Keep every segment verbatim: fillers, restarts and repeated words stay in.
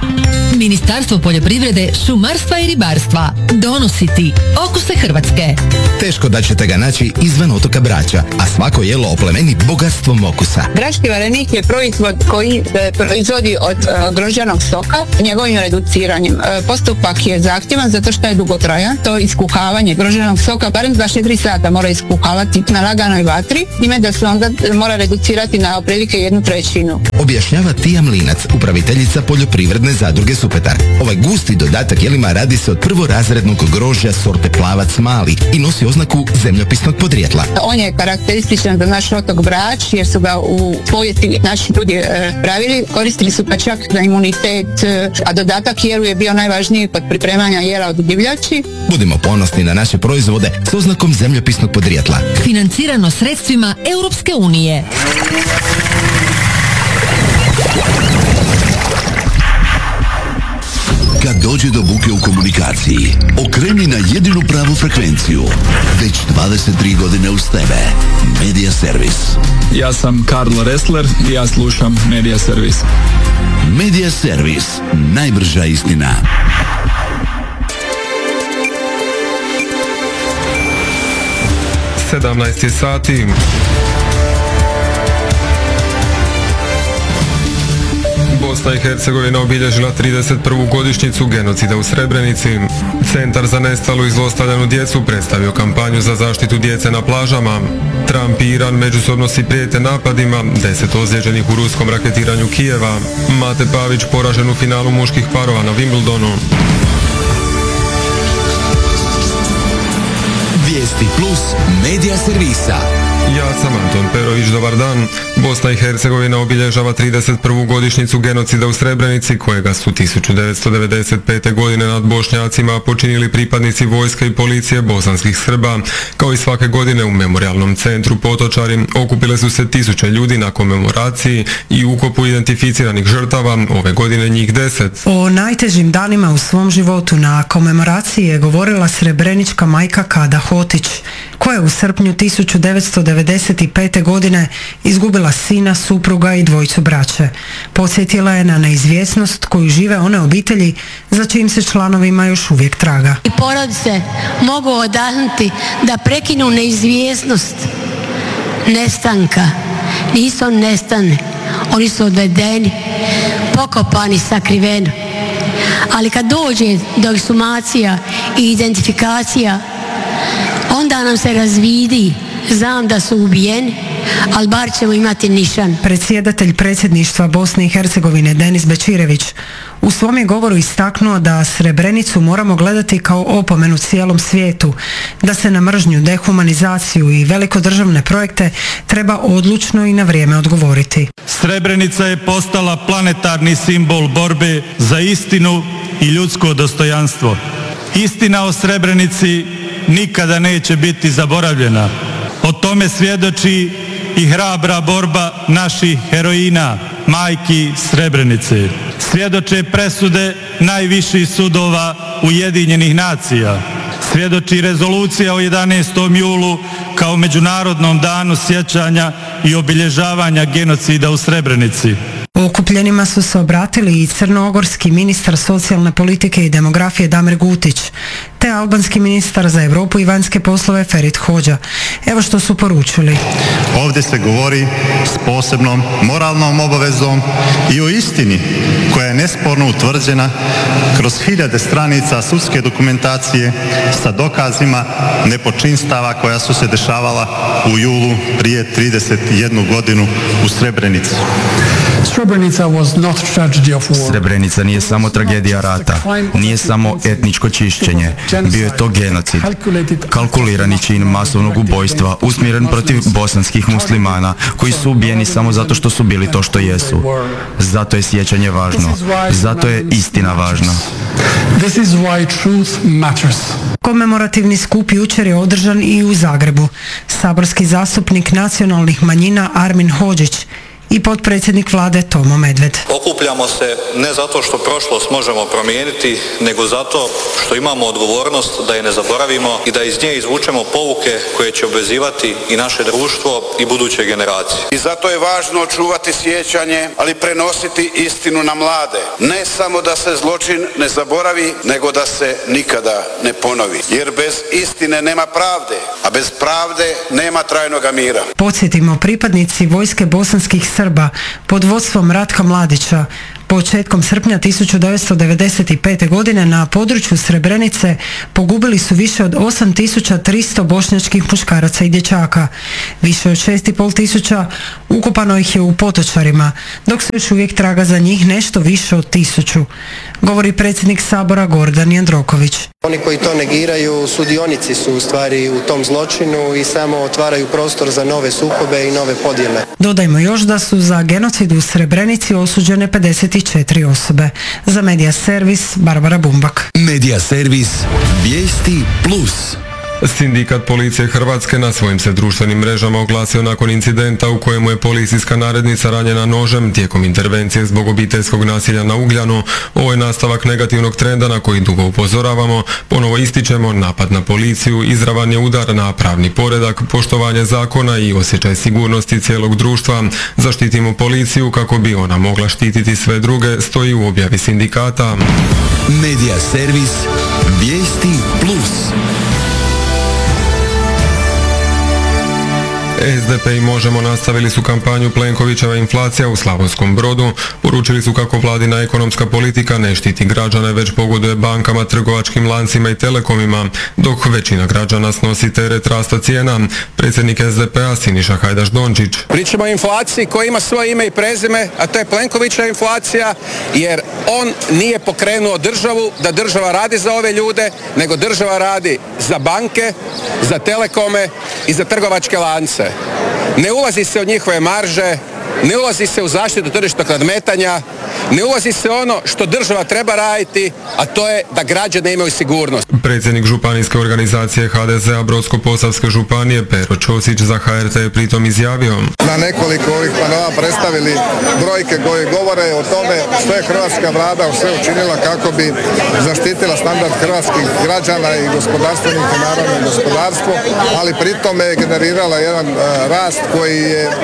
Ministarstvo poljoprivrede, šumarstva i ribarstva donosi ti okuse Hrvatske. Teško da ćete ga naći izvan otoka Brača, a svako jelo oplemeni bogatstvom okusa. Brački varenik je proizvod koji se proizvodi od uh, grožđanog soka njegovim reduciranjem. Uh, postupak je zahtjevan zato što je dugotrajan. To iskuhavanje grožđanog soka barem dvadeset četiri sata mora iskuhavati na laganoj vatri, time da se onda mora reducirati na otprilike jednu trećinu. Objašnjava Tija Mlinac, upraviteljica poljoprivredne zadruge Supetar. Ovaj gusti dodatak jelima radi se od prvorazrednog grožđa sorte plavac mali i nosi oznaku zemljopisnog podrijetla. On je karakterističan za naš otok Brač jer su ga u povijesti naši ljudi e, pravili. Koristili su ga čak za imunitet, e, a dodatak jelu je bio najvažniji kod pripremanja jela od divljači. Budimo ponosni na naše proizvode s oznakom zemljopisnog podrijetla. Financirano sredstvima Europske unije. Kad dođe do buke u komunikaciji, okreni na jedinu pravu frekvenciju. Već dvadeset tri godine uz tebe. Media Servis. Ja sam Karlo Ressler i ja slušam Media Servis. Media Servis. Najbrža istina. sedamnaest sati. Bosna i Hercegovina obilježila trideset prvu godišnjicu genocida u Srebrenici. Centar za nestalu i zlostavljanu djecu predstavio kampanju za zaštitu djece na plažama. Trump i Iran međusobno si prijete napadima, deset ozlijeđenih u ruskom raketiranju Kijeva. Mate Pavić poražen u finalu muških parova na Wimbledonu. Vijesti plus Media Servisa. Ja sam Anton Perović, dobar dan. Bosna i Hercegovina obilježava trideset prvu godišnjicu genocida u Srebrenici, kojega su tisuću devetsto devedeset pete. godine nad Bošnjacima počinili pripadnici vojske i policije bosanskih Srba. Kao i svake godine u memorialnom centru Potočari okupile su se tisuće ljudi na komemoraciji i ukopu identificiranih žrtava, ove godine njih deset. O najtežim danima u svom životu na komemoraciji je govorila srebrenička majka Kada Hotić, koja je u srpnju tisuću devetsto devedeset pete. godine izgubila sina, supruga i dvojicu braće. Podsjetila je na neizvjesnost koju žive one obitelji za čijim se članovima još uvijek traga. I porodice mogu odahnuti da prekinu neizvjesnost nestanka. Nisu oni nestane, oni su odvedeni, pokopani, sakriveni. Ali kad dođe do eksumacija i identifikacija, onda nam se razvidi, znam da su ubijeni, ali bar ćemo imati nišan. Predsjedatelj predsjedništva Bosne i Hercegovine Denis Bečirević u svom je govoru istaknuo da Srebrenicu moramo gledati kao opomenu cijelom svijetu, da se na mržnju, dehumanizaciju i velikodržavne projekte treba odlučno i na vrijeme odgovoriti. Srebrenica je postala planetarni simbol borbe za istinu i ljudsko dostojanstvo. Istina o Srebrenici nikada neće biti zaboravljena. O tome svjedoči i hrabra borba naših heroina, majki Srebrenice. Svjedoče presude najviših sudova Ujedinjenih nacija. Svjedoči rezolucija o jedanaestom julu kao Međunarodnom danu sjećanja i obilježavanja genocida u Srebrenici. Okupljenima su se obratili i crnogorski ministar socijalne politike i demografije Damir Gutić, te albanski ministar za Europu i vanjske poslove Ferit Hođa. Evo što su poručili. Ovdje se govori s posebnom moralnom obavezom i o istini koja je nesporno utvrđena kroz hiljade stranica sudske dokumentacije sa dokazima nepočinstava koja su se dešavala u julu prije trideset jednu godinu u Srebrenici. Srebrenica nije samo tragedija rata, nije samo etničko čišćenje, bio je to genocid. Kalkulirani čin masovnog ubojstva usmjeren protiv bosanskih muslimana koji su ubijeni samo zato što su bili to što jesu. Zato je sjećanje važno, zato je istina važna. Komemorativni skup jučer je održan i u Zagrebu. Saborski zastupnik nacionalnih manjina Armin Hodžić i potpredsjednik vlade Tomo Medved. Okupljamo se ne zato što prošlost možemo promijeniti, nego zato što imamo odgovornost da je ne zaboravimo i da iz nje izvučemo pouke koje će obvezivati i naše društvo i buduće generacije. I zato je važno očuvati sjećanje, ali prenositi istinu na mlade. Ne samo da se zločin ne zaboravi, nego da se nikada ne ponovi. Jer bez istine nema pravde, a bez pravde nema trajnoga mira. Podsjetimo, pripadnici vojske bosanskih Srba pod vodstvom Ratka Mladića početkom srpnja tisuću devetsto devedeset pete. godine na području Srebrenice pogubili su više od osam tisuća tristo bošnjačkih muškaraca i dječaka. Više od šest i pol tisuća ukopano ih je u Potočarima, dok se još uvijek traga za njih nešto više od tisuću, govori predsjednik Sabora Gordan Jandroković. Oni koji to negiraju sudionici su u stvari u tom zločinu i samo otvaraju prostor za nove sukobe i nove podjele. Dodajmo još da su za genocid u Srebrenici osuđene pedeset četiri osobe. Za Medija servis Barbara Bumbak. Medija servis Vijesti plus. Sindikat policije Hrvatske na svojim se društvenim mrežama oglasio nakon incidenta u kojemu je policijska narednica ranjena nožem tijekom intervencije zbog obiteljskog nasilja na Ugljanu. Ovo je nastavak negativnog trenda na koji dugo upozoravamo. Ponovo ističemo, napad na policiju izravan je udar na pravni poredak, poštovanje zakona i osjećaj sigurnosti cijelog društva. Zaštitimo policiju kako bi ona mogla štititi sve druge, stoji u objavi sindikata. Medija servis Vijesti plus. S D P i Možemo nastavili su kampanju Plenkovićeva inflacija u Slavonskom Brodu. Poručili su kako vladina ekonomska politika ne štiti građane, već pogoduje bankama, trgovačkim lancima i telekomima, dok većina građana snosi teret rasta cijena. Predsjednik S D P-a Siniša Hajdaš Dončić. Pričamo o inflaciji koja ima svoje ime i prezime, a to je Plenkovićeva inflacija, jer on nije pokrenuo državu da država radi za ove ljude, nego država radi za banke, za telekome i za trgovačke lance. Ne ulazi se u njihove marže, ne ulazi se u zaštitu tržišnog nadmetanja, ne ulazi se ono što država treba raditi, a to je da građani imaju sigurnost. Predsjednik županijske organizacije H D Z-a Brodsko-posavske županije Pero Ćosić za H R T je pritom izjavio: Na nekoliko ovih panela predstavili brojke koje govore o tome što je hrvatska vlada sve učinila kako bi zaštitila standard hrvatskih građana i gospodarstvenika, naravno gospodarstvo, ali pritom je generirala jedan uh, rast koji je uh,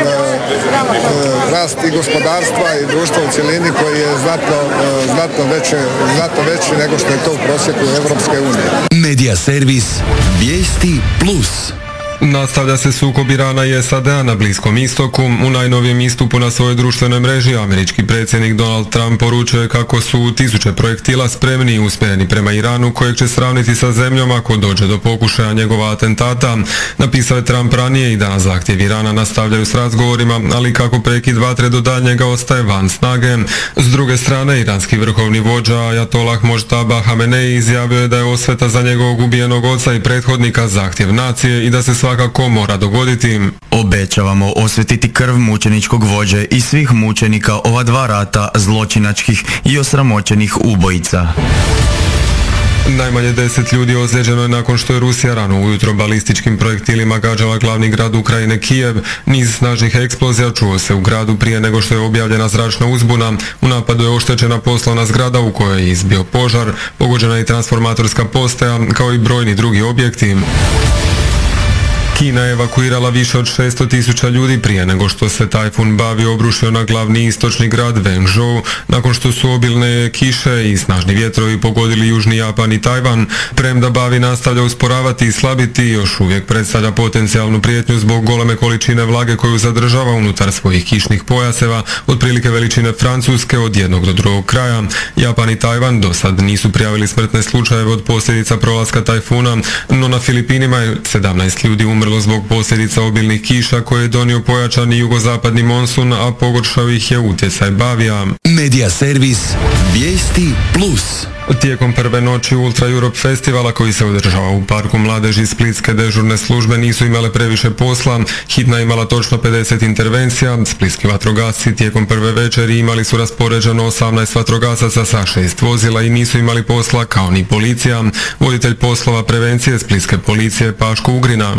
uh, rast i gospodarstva i društva u cjelini koji je znatno, uh, znatno, veće, znatno veći nego što je to u prosjeku Europske unije. Medija servis Vijesti plus. Nastavlja se sukob Irana i S A D-a na Bliskom istoku. U najnovijem istupu na svojoj društvenoj mreži američki predsjednik Donald Trump poručuje kako su tisuće projektila spremni i usmjereni prema Iranu, kojeg će sravniti sa zemljom ako dođe do pokušaja njegova atentata. Napisao je Trump ranije i da na zahtjev Irana nastavljaju s razgovorima, ali kako prekid vatre do daljnjega ostaje van snage. S druge strane, iranski vrhovni vođa Ajatolah Mojtaba Hamenei izjavio je da je osveta za njegovog ubijenog oca i prethodnika zahtjev nacije i da se svakako mora dogoditi. Obećavamo osvetiti krv mučeničkog vođe i svih mučenika ova dva rata zločinačkih i osramoćenih ubojica. Najmanje deset ljudi ozlijeđeno je nakon što je Rusija rano ujutro balističkim projektilima gađala glavni grad Ukrajine Kijev. Niz snažnih eksplozija čuo se u gradu prije nego što je objavljena zračna uzbuna. U napadu je oštećena poslovna zgrada u kojoj je izbio požar, pogođena i transformatorska postaja, kao i brojni drugi objekti. Kina je evakuirala više od šesto tisuća ljudi prije nego što se tajfun Bavi obrušio na glavni istočni grad Wenzhou, nakon što su obilne kiše i snažni vjetrovi pogodili Južni Japan i Tajvan. Premda Bavi nastavlja usporavati i slabiti, još uvijek predstavlja potencijalnu prijetnju zbog goleme količine vlage koju zadržava unutar svojih kišnih pojaseva, otprilike veličine Francuske od jednog do drugog kraja. Japan i Tajvan do sad nisu prijavili smrtne slučajeve od posljedica prolaska tajfuna, no na Filipinima je sedamnaest ljudi umrlo zbog posljedica obilnih kiša koje je donio pojačani jugozapadni monsun, a pogoršao ih je utjecaj Bavija. Medija servis Vijesti plus. Tijekom prve noći Ultra Europe festivala koji se održava u parku mladeži splitske dežurne službe nisu imale previše posla. Hitna je imala točno pedeset intervencija. Splitski vatrogasci tijekom prve večeri imali su raspoređeno osamnaest vatrogasaca sa šest vozila i nisu imali posla kao ni policija. Voditelj poslova prevencije splitske policije Paško Ugrina.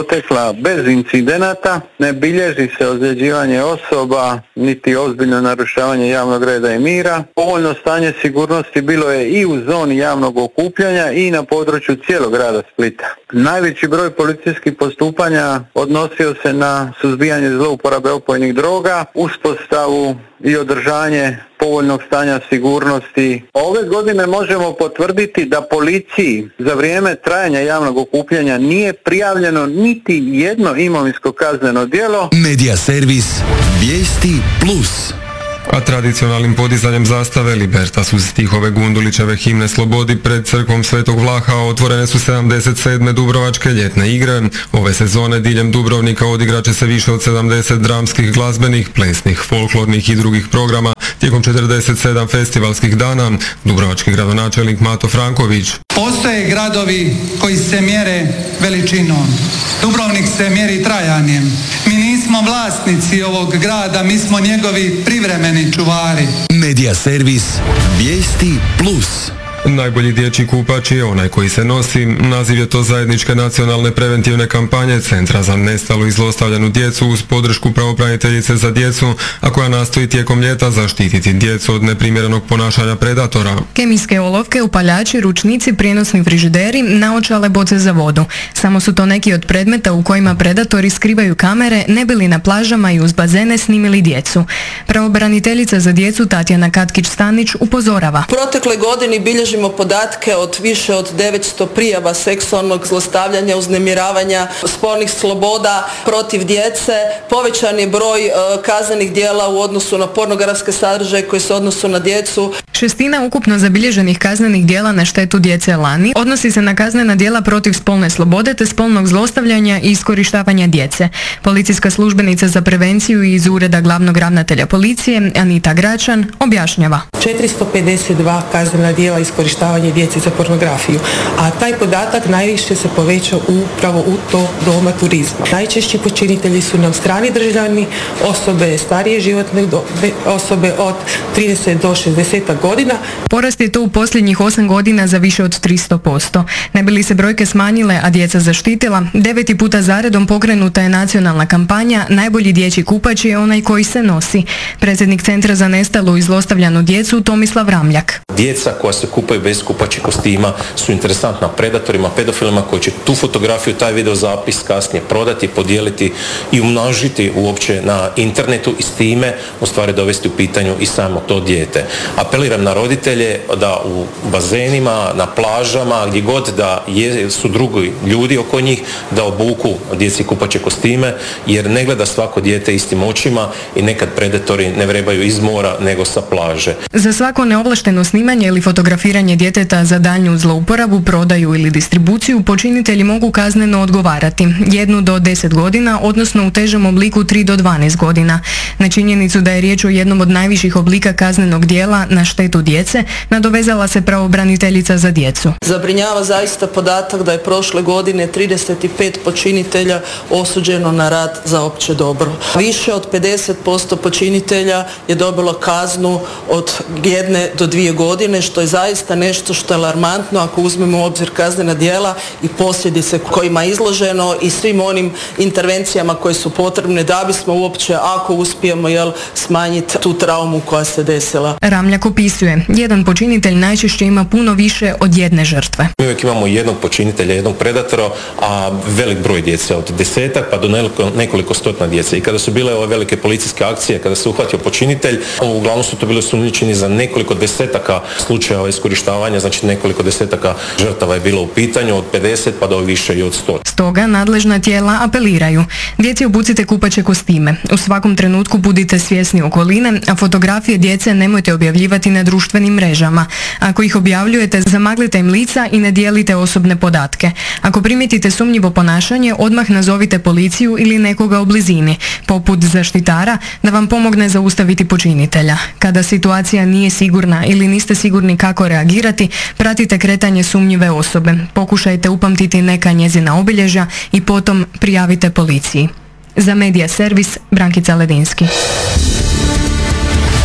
protekla bez incidenata, ne bilježi se ozljeđivanje osoba niti ozbiljno narušavanje javnog reda i mira. Povoljno stanje sigurnosti bilo je i u zoni javnog okupljanja i na području cijelog grada Splita. Najveći broj policijskih postupanja odnosio se na suzbijanje zlouporabe opojnih droga, uspostavu i održanje povoljnog stanja sigurnosti. Ove godine možemo potvrditi da policiji za vrijeme trajanja javnog okupljanja nije prijavljeno niti jedno imovinsko kazneno djelo. Medija servis Vijesti plus. A tradicionalnim podizanjem zastave Libertas uz stihove Gundulićeve himne Slobodi pred crkvom Svetog Vlaha otvorene su sedamdeset sedme Dubrovačke ljetne igre. Ove sezone diljem Dubrovnika odigrat će se više od sedamdeset dramskih, glazbenih, plesnih, folklornih i drugih programa tijekom četrdeset sedam festivalskih dana. Dubrovački gradonačelnik Mato Franković. Postoje gradovi koji se mjere veličinom. Dubrovnik se mjeri trajanjem. Mi nismo vlasnici ovog grada, mi smo njegovi privremeni čuvari. Medija servis Vijesti plus. Najbolji dječji kupač je onaj koji se nosi. Naziv je to zajedničke nacionalne preventivne kampanje Centra za nestalu i zlostavljanu djecu uz podršku pravobraniteljice za djecu, a koja nastoji tijekom ljeta zaštititi djecu od neprimjerenog ponašanja predatora. Kemijske olovke, upaljači, ručnici, prijenosni frižideri, naočale, boce za vodu. Samo su to neki od predmeta u kojima predatori skrivaju kamere, ne bi li na plažama i uz bazene snimili djecu. Pravobraniteljica za djecu Tatjana Katkić-Stanić upozorava. Protekle godini bilježimo podatke od više od devetsto prijava seksualnog zlostavljanja, uznemiravanja, spolnih sloboda protiv djece. Povećan je broj e, kaznenih djela u odnosu na pornografske sadržaje koji se odnosu na djecu. Šestina ukupno zabilježenih kaznenih djela na štetu djece lani odnosi se na kaznena djela protiv spolne slobode te spolnog zlostavljanja i iskorištavanja djece. Policijska službenica za prevenciju iz Ureda glavnog ravnatelja policije Anita Gračan objašnjava. četiristo pedeset dva kaznena djela iskorištavanje djece za pornografiju, a taj podatak najviše se povećao upravo u to doma turizma. Najčešći počinitelji su nam strani državljani, osobe starije životne dobe, osobe od trideset do šezdeset godina. Porast je to u posljednjih osam godina za više od tristo posto. Ne bi li se brojke smanjile, a djeca zaštitila, deveti puta zaredom pokrenuta je nacionalna kampanja Najbolji dječji kupač je onaj koji se nosi. Predsjednik Centra za nestalu i zlostavljanu djecu Tomislav Ramljak. Djeca koja se kupaju bez kupaćih kostima su interesantna predatorima, pedofilima koji će tu fotografiju, taj video zapis kasnije prodati, podijeliti i umnožiti uopće na internetu i s time u stvari dovesti u pitanju i samo to dijete. Apeliram na roditelje da u bazenima, na plažama, gdje god da je, su drugi ljudi oko njih, da obuku djeci kupaće kostime, jer ne gleda svako dijete istim očima i nekad predatori ne vrebaju iz mora nego sa plaže. Za svako neovlašteno snimanje ili fotografiranje djeteta za daljnju zlouporabu, prodaju ili distribuciju počinitelji mogu kazneno odgovarati jednu do deset godina, odnosno u težem obliku tri do dvanaest godina. Na činjenicu da je riječ o jednom od najviših oblika kaznenog djela na štetu djece, nadovezala se pravobraniteljica za djecu. Zabrinjava zaista podatak da je prošle godine trideset pet počinitelja osuđeno na rad za opće dobro. Više od pedeset posto počinitelja je dobilo kaznu od jedne do dvije godine, što je zaista nešto što je alarmantno ako uzmemo u obzir kaznena djela i posljedice kojima je izloženo i svim onim intervencijama koje su potrebne da bismo uopće, ako uspijemo, jel, smanjiti tu traumu koja se desila. Ramljak opisuje, jedan počinitelj najčešće ima puno više od jedne žrtve. Mi uvijek imamo jednog počinitelja, jednog predatora, a velik broj djece, od desetak pa do nekoliko, nekoliko stotina djece. I kada su bile ove velike policijske akcije, kada se uhvatio počinitelj, uglavnom su to bili osumnjičeni za nekoliko desetaka slučajeva iskorištavanja, znači nekoliko desetaka žrtava je bilo u pitanju, od pedeset pa do više i od sto. Stoga nadležna tijela apeliraju. Djeci obucite kupaće kostime. U svakom trenutku budite svjesni okoline, a fotografije djece nemojte objavljivati na društvenim mrežama. Ako ih objavljujete, zamaglite im lica i ne dijelite osobne podatke. Ako primijetite sumnjivo ponašanje, odmah nazovite policiju ili nekoga u blizini, poput zaštitara, da vam pomogne zaustaviti počinitelja. Kada situacija nije sigurna ili niste sigurni kako reagirati, pratite kretanje sumnjive osobe. Pokušajte upamtiti neka njezina obilježja i potom prijavite policiji. Za Medija servis, Brankica Ledinski.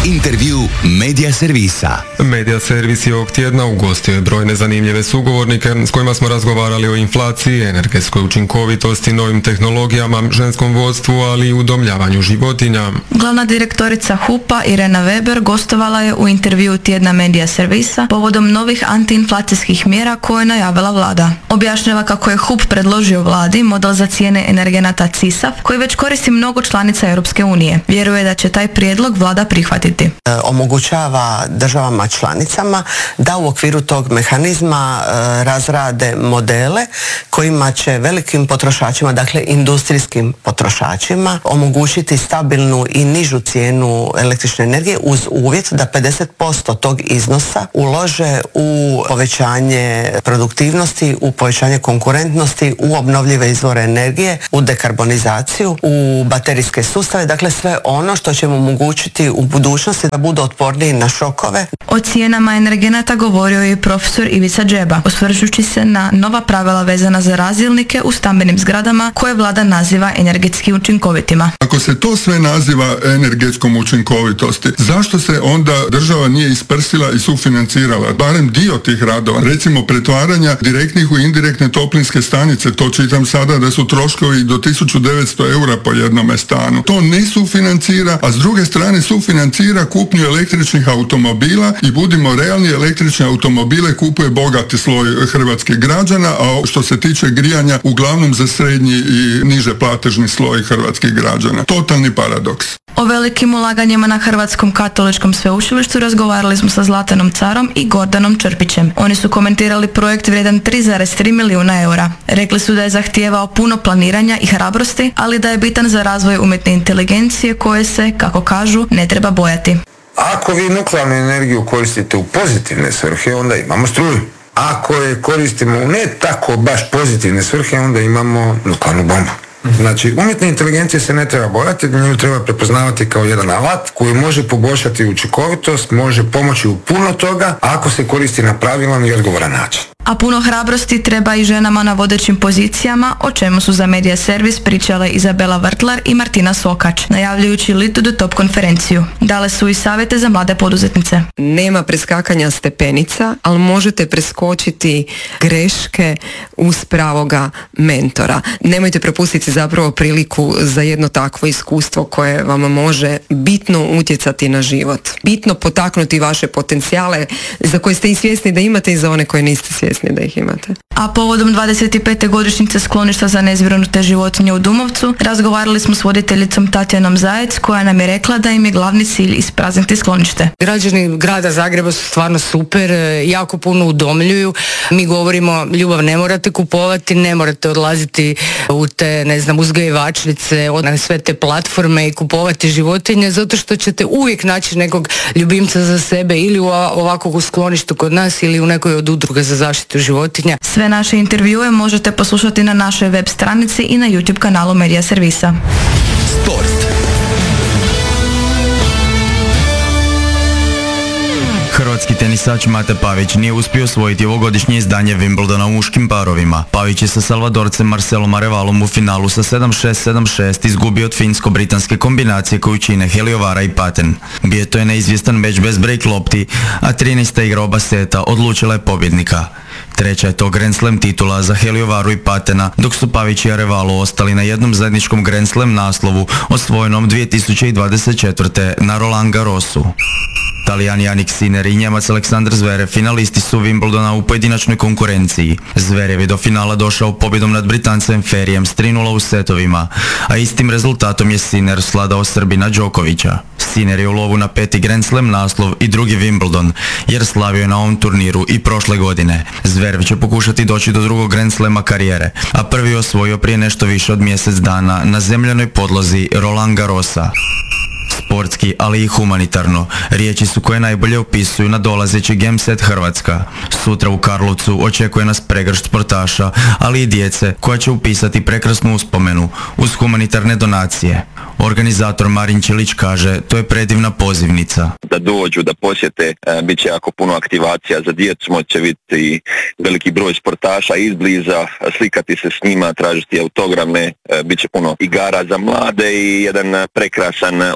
Intervju Medija servisa. Medija servis je ovog tjedna ugostio je brojne zanimljive sugovornike s kojima smo razgovarali o inflaciji, energetskoj učinkovitosti, novim tehnologijama, ženskom vodstvu, ali i udomljavanju životinja. Glavna direktorica H U P-a Irena Weber gostovala je u intervju tjedna Medija servisa povodom novih antiinflacijskih mjera koje je najavila vlada. Objašnjava kako je H U P predložio vladi model za cijene energenata C I S A F koji već koristi mnogo članica Europske unije. Vjeruje da će taj prijedlog vlada prihvatiti. E, omogućava državama članicama da u okviru tog mehanizma e, razrade modele kojima će velikim potrošačima, dakle industrijskim potrošačima, omogućiti stabilnu i nižu cijenu električne energije uz uvjet da pedeset posto tog iznosa ulože u povećanje produktivnosti, u povećanje konkurentnosti, u obnovljive izvore energije, u dekarbonizaciju, u baterijske sustave, dakle sve ono što će mu omogućiti u budućnosti da budu otporniji na šokove. O cijenama energenata govorio je i profesor Ivica Džeba, osvrćući se na nova pravila vezana za razdjelnike u stambenim zgradama koje vlada naziva energetski učinkovitima. Ako se to sve naziva energetskom učinkovitosti, zašto se onda država nije isprsila i sufinancirala barem dio tih radova? Recimo pretvaranja direktnih u indirektne toplinske stanice, to čitam sada da su troškovi do tisuću devetsto eura po jednome stanu. To ne sufinancira, a s druge strane sufinancira kupnju električnih automobila i budimo realni, električne automobile kupuje bogati sloj hrvatskih građana, a što se tiče grijanja uglavnom za srednji i niže platežni sloj hrvatskih građana. Totalni paradoks. O velikim ulaganjima na Hrvatskom katoličkom sveučilištu razgovarali smo sa Zlatanom Carom i Gordanom Črpićem. Oni su komentirali projekt vrijedan tri zarez tri milijuna eura. Rekli su da je zahtijevao puno planiranja i hrabrosti, ali da je bitan za razvoj umjetne inteligencije koje se, kako kažu, ne treba bojati. Ako vi nuklearnu energiju koristite u pozitivne svrhe, onda imamo struju. Ako je koristimo u ne tako baš pozitivne svrhe, onda imamo nuklearnu bombu. Znači, umjetna inteligencija se ne treba bojati, nju treba prepoznavati kao jedan alat koji može poboljšati učinkovitost, može pomoći u puno toga, ako se koristi na pravilan i odgovoran način. A puno hrabrosti treba i ženama na vodećim pozicijama, o čemu su za Medija servis pričale Izabela Vrtlar i Martina Sokač, najavljujući Lead to the Top konferenciju. Dale su i savjete za mlade poduzetnice. Nema preskakanja stepenica, ali možete preskočiti greške uz pravoga mentora. Nemojte propustiti zapravo priliku za jedno takvo iskustvo koje vam može bitno utjecati na život. Bitno potaknuti vaše potencijale za koje ste i svjesni da imate i za one koje niste svjesni da ih imate. A povodom dvadeset pete godišnjice skloništa za nezbrinute životinje u Dumovcu razgovarali smo s voditeljicom Tatjanom Zajec koja nam je rekla da im je glavni cilj isprazniti sklonište. Građani grada Zagreba su stvarno super, jako puno udomljuju. Mi govorimo, ljubav ne morate kupovati, ne morate odlaziti u te, ne znam, uzgajivačnice, na sve te platforme i kupovati životinje, zato što ćete uvijek naći nekog ljubimca za sebe ili u ovakvog u skloništu kod nas ili u nekoj od udruga za zaštitu životinja. Sve naše intervjue možete poslušati na našoj web stranici i na YouTube kanalu Medija servisa. Sport. Hrvatski tenisač Mate Pavić nije uspio osvojiti ovogodišnje izdanje Wimbledona u muškim parovima. Pavić je sa Salvadorcem Marcelom Arevalom u finalu sa sedam šest sedam šest izgubio od finsko-britanske kombinacije koju čine Heliovara i Paten. Bio to je neizvjestan meč bez break lopti, a trinaesta igra oba seta odlučila je pobjednika. Treća je to Grand Slam titula za Heliovaru i Patena, dok su Pavić i Arevalo ostali na jednom zajedničkom Grand Slam naslovu osvojenom dvije tisuće dvadeset četvrte na Roland Garrosu. Talijan Jannik Sinner i Njemac Aleksandar Zverev finalisti su Wimbledona u pojedinačnoj konkurenciji. Zverev je do finala došao pobjedom nad Britancem Ferijem s tri nula u setovima, a istim rezultatom je Sinner sladao Srbina Đokovića. Sinner je u lovu na peti Grand Slam naslov i drugi Wimbledon, jer slavio je na ovom turniru i prošle godine. Zverev će pokušati doći do drugog Grand Slama karijere, a prvi je osvojio prije nešto više od mjesec dana na zemljanoj podlozi Roland Garrosa. Sportski, ali i humanitarno, riječi su koje najbolje opisuju nadolazeći Game Set Hrvatska. Sutra u Karlovcu očekuje nas pregršt sportaša, ali i djece koja će upisati prekrasnu uspomenu uz humanitarne donacije. Organizator Marin Čilić kaže, to je predivna pozivnica. Da dođu, da posjete, e, bit će jako puno aktivacija za djecu, moće biti veliki broj sportaša izbliza, slikati se s njima, tražiti autograme, e, bit će puno igara za mlade i jedan prekrasan obiteljski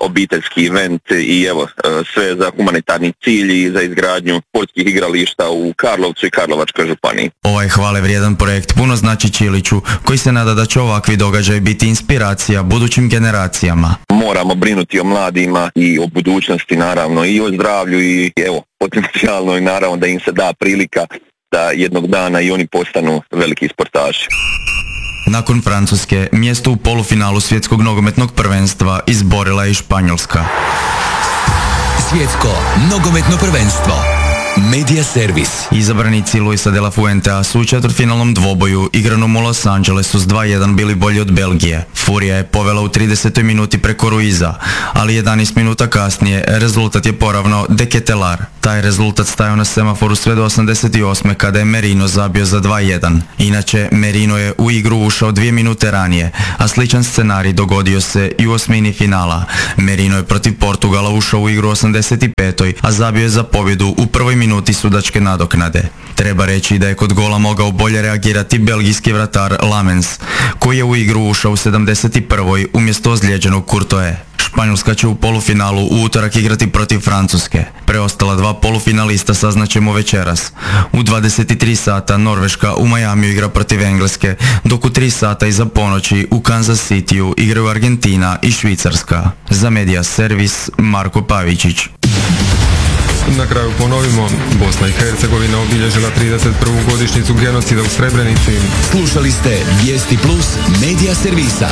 olimpijski event i evo sve za humanitarni cilj i za izgradnju sportskih igrališta u Karlovcu i Karlovačkoj županiji. Ovaj hvale vrijedan projekt puno znači Ćiliću, koji se nada da će ovakvi događaj biti inspiracija budućim generacijama. Moramo brinuti o mladima i o budućnosti naravno i o zdravlju i evo potencijalno i naravno da im se da prilika da jednog dana i oni postanu veliki sportaši. Nakon Francuske, mjesto u polufinalu svjetskog nogometnog prvenstva izborila je i Španjolska. Svjetsko nogometno prvenstvo. Media Servis. Izabranici Luisa de la Fuentea su u četvrtfinalnom dvoboju igranom u Los Angelesu s dva jedan bili bolji od Belgije. Furija je povela u tridesetoj minuti preko Ruiza, ali jedanaest minuta kasnije rezultat je poravnao De Ketelar. Taj rezultat stajao na semaforu sve do osamdeset osme kada je Merino zabio za dva jedan. Inače, Merino je u igru ušao dvije minute ranije, a sličan scenarij dogodio se i u osmini finala. Merino je protiv Portugala ušao u igru osamdeset petoj, a zabio je za pobjedu u prvoj minuti sudačke nadoknade. Treba reći da je kod gola mogao bolje reagirati belgijski vratar Lamens, koji je u igru ušao u sedamdeset prvoj umjesto ozlijeđenog Courtois. Španjolska će u polufinalu u utorak igrati protiv Francuske. Preostala dva polufinalista saznaćemo večeras. U dvadeset tri sata Norveška u Majamiju igra protiv Engleske, dok u tri sata iza ponoći u Kansas Cityu igraju Argentina i Švicarska. Za Media Servis, Marko Pavičić. Na kraju ponovimo, Bosna i Hercegovina obilježila trideset prvu godišnjicu genocida u Srebrenici. Slušali ste Vijesti Plus Media Servisa.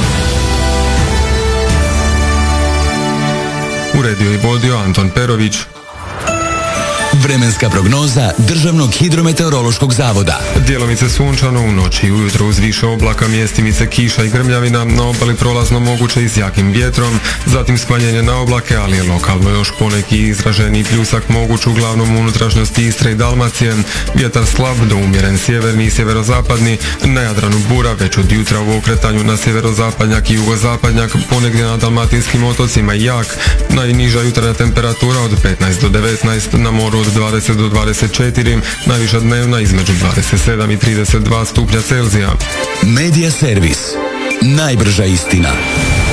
Uredio i vodio Anton Perović. Vremenska prognoza Državnog hidrometeorološkog zavoda. Djelomice sunčano u noći i ujutro uz više oblaka, mjestimice kiša i grmljavina, na obali prolazno moguće i s jakim vjetrom, zatim sklanjenje na oblake, ali je lokalno još poneki izraženi pljusak moguć uglavnom u unutrašnjosti Istre i Dalmacije, vjetar slab do umjeren sjeverni i sjeverozapadni, na Jadranu bura već od jutra u okretanju na sjeverozapadnjak i jugozapadnjak, ponegdje na dalmatinskim otocima jak, najniža jutarnja temperatura od petnaest do devetnaest, na moru od dvadeset do dvadeset četiri, najviša dnevna između dvadeset sedam i trideset dva stupnja Celzija. Media Servis. Najbrža istina.